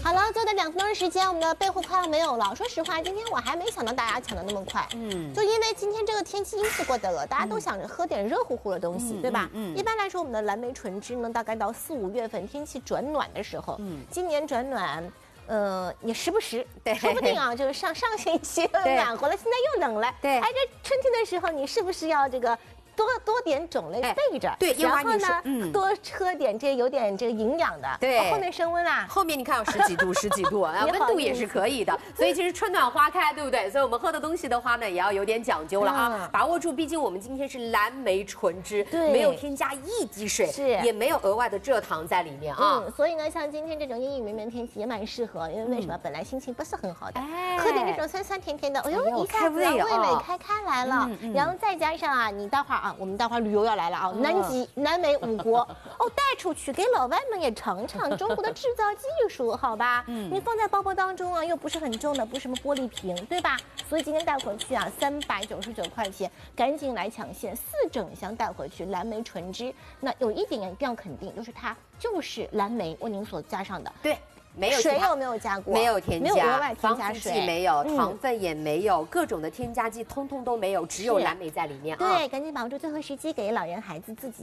好了，就在2分钟的时间，我们的备货快要没有了。说实话，今天我还没想到大家抢的那么快，就因为今天这个天气因素过得了，大家都想着喝点热乎乎的东西，对吧？一般来说，我们的蓝莓纯汁呢，大概到4、5月份天气转暖的时候，今年转暖。也时不时，说不定啊，就是上星期暖和了，现在又冷了。对，哎，这春天的时候，你是不是要这个多点种类备着？对，然后呢，多喝点这有点这个营养的。对，后面升温啦， 后面你看有10几度、10几度啊，温度也是可以的。所以其实春暖花开，对不对？所以我们喝的东西的话呢，也要有点讲究了啊，把握住。毕竟我们今天是蓝莓纯汁，没有添加1滴水，也没有额外的蔗糖在里面啊。 所以呢，像今天这种阴雨绵绵天气也蛮适合，因为为什么？本来心情不是很好的，喝点这种酸酸甜甜的，哎呦，一下子味蕾开来了。然后再加上啊，你待会儿啊，我们待会儿旅游要来了啊，南极、南美5国哦，带出去给老外们也尝尝中国的制造技术，好吧？你放在包包当中啊，又不是很重的，不是什么玻璃瓶，对吧？所以今天带回去啊，399块钱，赶紧来抢现，4整箱带回去，蓝莓纯汁。那有一点一定要肯定，就是它就是蓝莓为您所加上的， 对。没有水有没有加过？ 没有添加， 没有额外添加水， 没有糖分也没有，各种的添加剂通通都没有，只有蓝莓在里面啊。 对，赶紧把握住最后时机，给老人孩子自己